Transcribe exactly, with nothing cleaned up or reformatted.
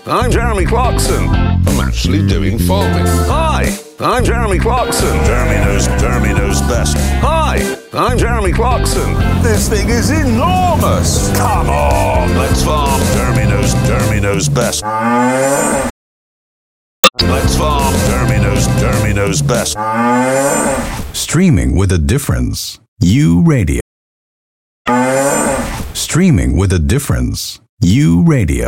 I'm Jeremy Clarkson. I'm actually doing farming. Hi, I'm Jeremy Clarkson. Jeremy knows, Jeremy knows best. Hi, I'm Jeremy Clarkson. This thing is enormous. Come on, let's farm. Jeremy knows, Jeremy knows best. Let's farm. Jeremy knows, Jeremy knows best. Streaming with a difference. You Radio. Streaming with a difference. You Radio.